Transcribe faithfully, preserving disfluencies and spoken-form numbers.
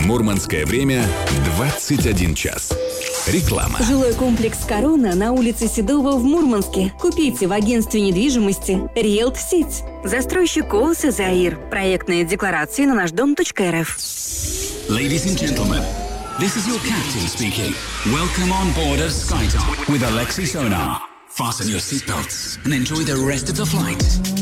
Мурманское время двадцать один час. Реклама. Жилой комплекс «Корона» на улице Седова в Мурманске. Купите в агентстве недвижимости «Риэлт-Сеть». Застройщик ООО «Заир». Проектные декларации на наш дом точка эр эф. Ladies and gentlemen, this is your captain speaking. Welcome on board of SkyTalk with Alexi Sonar. Fasten your seatbelts and enjoy the rest of the flight.